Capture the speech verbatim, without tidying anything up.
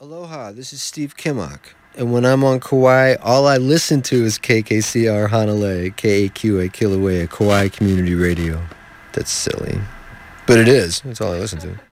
Aloha, this is Steve Kimmock. And when I'm on Kauai, all I listen to is K K C R Hanalei, K A Q A Kilauea, Kauai Community Radio. That's silly. But it is. That's all I listen to.